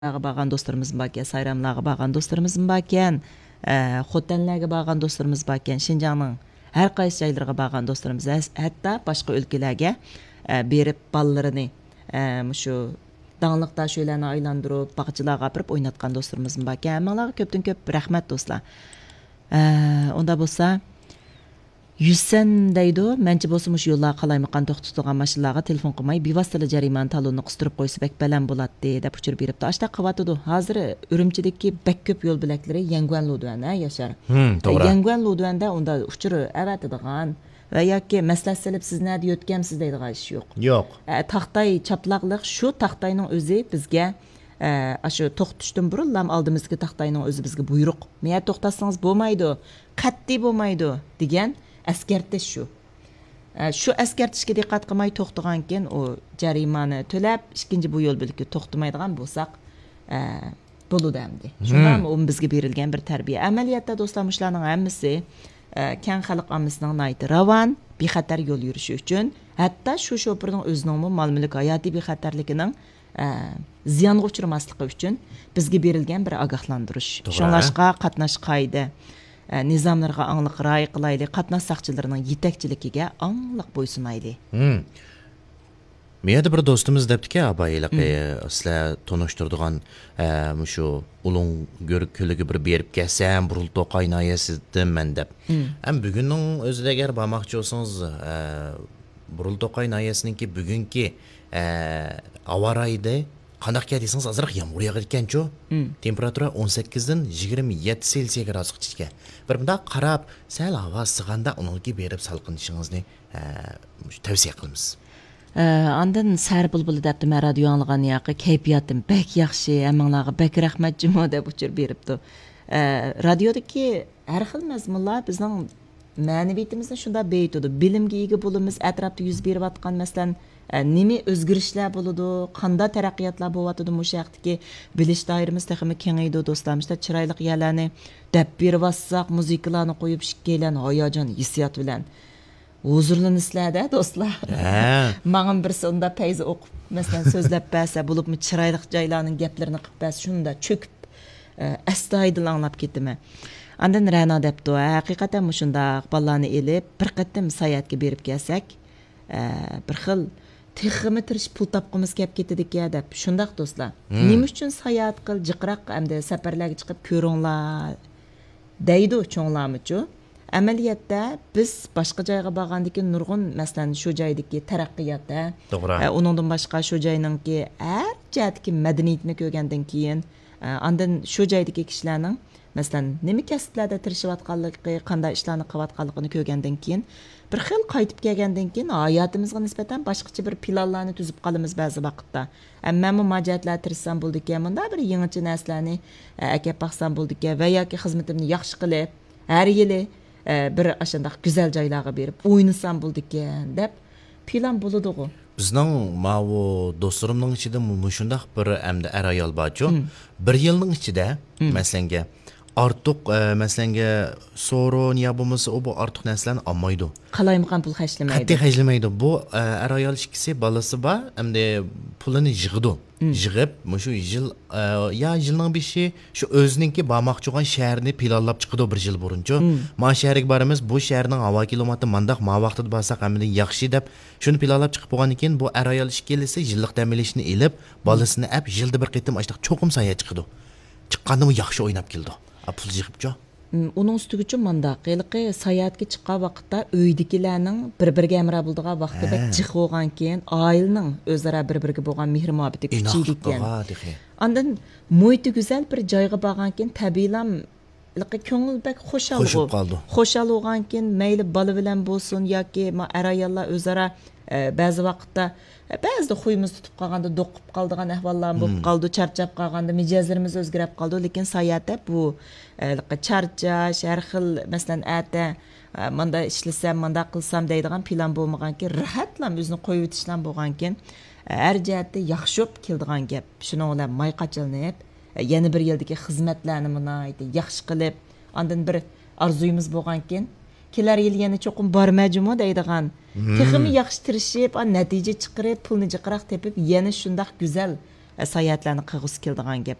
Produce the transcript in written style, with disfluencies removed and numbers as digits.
Bağan dostlarımız varken, sayramlarga bağan dostlarımız varken, xotellerge bağan dostlarımız varken, Şinjan'ın her qaysı joylarga bağan dostlarımız, hatta başka ülkelerge berip ballarını şu dağınlıqda şöyləni aylandırıp, bağçılarga apırıp oynatkan dostlarımız varken, hammalarga köptün köp rahmet dostlar. Onda bolsa Yüzsen deydi, mənci bolsumuş yollar qalaymakan toxtutulğan maşınlarga telefon qılmay, bivasıtlı jariman talonunu qıstırıp qoysa bek bələn bolatdı, dep uçur beripdi. Aşta qavatıdı. Hazır Ürümçideki bek köp yol bilekleri Yenguen Luduen, Yaşar. Doğru. Yenguen Luduen'de onda uçuru əvətidiğən və ya ki məsləhət selib siz nədə yötkəmsiz deydiğən iş yox. Yox. Taxtay çaplaqlıq şu taxtayının özü bizge aşı toxtuşdun burullam aldığımızdaki taxtayının özü bizge buyruq. Meğer toxtasanız bolmaydı, qat'i bolmaydı degen askertish şu. Şu askertishga diqqat qilmay to'xtaganken o jarimani to'lab, ikkinchi bu yo'l bilikka to'xtamaydigan bo'lsak, bo'ludi hamdi. Shundan u bizga berilgan bir tarbiya. Amaliyotda do'stlar, mushlarning hammasi keng xalq ommasining nayti ravan, bexatar yo'l yurishi uchun, hatto shu shopirning o'zining mol-mulk hayotiy bexatarligining ziyonga uchramasligi uchun bizga berilgan bir ogohlantirish. Shunlashqa qatnash qoida nizamlarga anglıq ra'y qilayli, qatnash saqchilarining yetakchiligiga anglıq bo'ysunayli. Meyada bir dostumuz depdiki, abayliq sizlar tanıştırdıgan şu ulun görkülügi bir berip kelsem, burul toqaynayasizdim men dep. Hem bugünün özüde eğer bakmakçı olsanız, burul toqaynayasininki bugünkü avaraydı, qandaq kədisiniz azıraq yağmur yağır ekan-ço. Temperatura 18-dən 27 Selsiya gradusqa chiqgan. Bir bunda qarab, sal havo sig'anda uningga berib salqinishingizne tavsiya qilamiz. Andan sar bulbul debdi men radio anlagan yoqi kayfiyatim bek yaxshi, hammalarga bek rahmat jimo deb uçur beribdi. Radiodagi har xil mazmunlar bizning ma'naviyatimizni shunda beytidi. Bilimga ega bo'limiz, atrofda yuz berib atgan masalan nimi o'zgarishlar bo'ladi, qanday taraqqiyotlar bo'lyapti bu shaqtiki bilish doiramiz texmi kengaydi do'stlarimiz, chiroyli yerlarni deb berib-vassaq, muzikalarni qo'yib shikkelan hayajon, hissiyot bilan huzurlanasizlar do'stlar. Ma'num bir sonda payzi o'qib, masalan so'zlab bersa, bo'libmi chiroyli joylarning gaplarini qilib bersa, shunda cho'kib astoydil anglab ketdimi. Andan Ra'no debdi, haqiqatan shundaq ballarni elib bir qatim sayohatga berib kelsak, bir xil texmi tirish pul topqimiz kelib ketdik-ya deb. Shundaq do'stlar. Nima uchun sayohat qil, jiqroq hamda safarlarga chiqib ko'ringlar deydi cho'nglarmichu. Amaliyotda biz boshqa joyga borgandan nurg'un masalan shu joydagi taraqqiyotda, uningdan boshqa shu joyningki har jihatdagi madaniyatni ko'rgandan keyin, andan shu joydagi kishilarning masalan nima kasblarda tirishayotganligi, qanday ishlarni qilayotganligini ko'rgandan keyin bir xil qaytib kelgandan keyin hayotimizga nisbatan boshqacha bir planlarni tuzib qolamiz ba'zi vaqtda. Men bu majatlar tirishsam bo'ldi-ki, bunda bir yangicha narsalarni akab baxsam bo'ldi-ki va yoki xizmatimni yaxshi qilib, har yili bir ashundaq go'zal joylarga berib o'ynasam bo'ldi-ki deb plan bo'ladi-ku. Bizning mavu do'stlarimning ichida shundaq bir hamda ayol borchu. Bir yilning ichida masalan artıq məsələn soron ya bo'lmasa bu artıq narsalarni olmaydi. Qalaymagan pul xərcləməydi. Qat'iy xərcləməydi. Bu ayol ikkisi balası var, hamda pulini yig'di. Yig'ib, shu yil ya yilning beshi shu o'zininki bormoqchi bo'lgan shaharni planlab chiqdi bir yil burunchi. Ma shaharga boramiz, bu shaharning havo kilometri mandaq ma vaqtida borsak hamda yaxshi deb shuni planlab chiqib bo'lgandan keyin bu ayol ikkilisi yillik damilishni elib, balasini ab yilda bir qitim ashliq cho'qim sayohat chiqdi. Chiqqanimi yaxshi o'ynab keldi. Pul yig'ibchi. Uning ustiga uchun manda qiliqi sayohatga chiqqan vaqtda uydagilarning bir-biriga amra bo'ldigan vaqtida chiq bo'lgan keyin oilaning o'zaro bir-biriga bo'lgan mehr muhabbati kuchaydi ekan. Ondan muhiti go'zal bir joyga borgan keyin tabiiylam ko'ngil bak xo'shal bo'ldi. Xo'shal bo'lgan keyin mayli bola bilan bo'lsin yoki ayollar o'zaro ba'zi vaqtda ba'zida xuyimiz tutib qolganda do'qib qoldigan ahvollar bo'lib qoldi, charchab qolganda mijozlarimiz o'zgarib qoldi, lekin sayohatda bu charchash, har xil masalan ata manda ishlasam, manda qilsam deydigan plan bo'lmaganki, rahatlam o'zini qo'yib o'tishdan bo'lgankin, har jihatda yaxshi keldigan gap. Shuning bilan may qachilinib, yana bir yildagi xizmatlarni yaxshi qilib, ondan bir orzuyimiz bo'lgankin, kelar yil yana cho'qim bormajimo deydigan. Texmi yaxshi tirishib, natija chiqarib, pulni jiqroq tepib, yana shundaq go'zal sayohatlarni qilg'isi keladigan gap